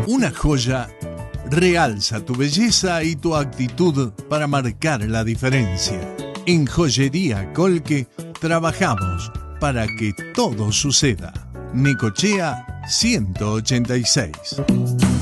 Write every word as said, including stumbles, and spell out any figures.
Una joya realza tu belleza y tu actitud para marcar la diferencia. En Joyería Colque trabajamos para que todo suceda. Necochea ciento ochenta y seis.